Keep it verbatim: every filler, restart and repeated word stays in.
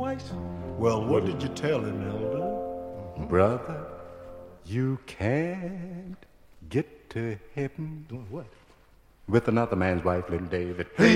twice? Well, what did you tell him, Elder? Mm-hmm. Brother, you can't get to heaven. Doing what? With another man's wife, little David. Hey,